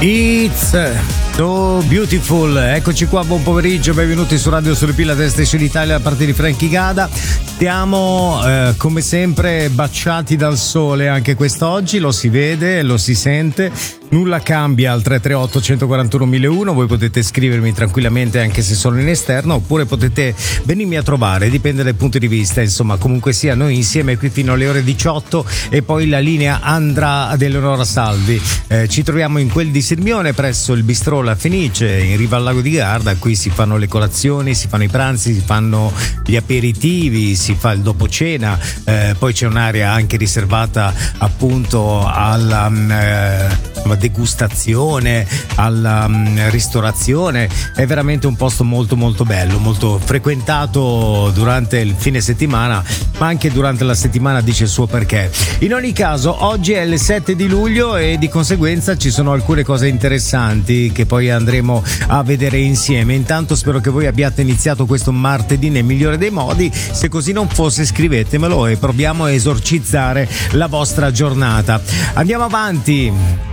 It's so beautiful. Eccoci qua, buon pomeriggio, benvenuti su Radio Solepilla Station Italia da parte di Frankie Gada. Siamo come sempre baciati dal sole anche quest'oggi, lo si vede, lo si sente. Nulla cambia al 338 141 1001. Voi potete scrivermi tranquillamente anche se sono in esterno, oppure potete venirmi a trovare, dipende dai punti di vista. Insomma, comunque sia, noi insieme qui fino alle ore 18 e poi la linea andrà ad Eleonora Salvi. Ci troviamo in quel di Sirmione presso il Bistrò La Fenice in riva al lago di Garda. Qui si fanno le colazioni, si fanno i pranzi, si fanno gli aperitivi, si fa il dopo cena, poi c'è un'area anche riservata appunto alla degustazione, alla ristorazione. È veramente un posto molto molto bello, molto frequentato durante il fine settimana, ma anche durante la settimana dice il suo perché. In ogni caso, oggi è il 7 di luglio e di conseguenza ci sono alcune cose interessanti che poi andremo a vedere insieme. Intanto spero che voi abbiate iniziato questo martedì nel migliore dei modi. Se così non fosse, scrivetemelo e proviamo a esorcizzare la vostra giornata. Andiamo avanti.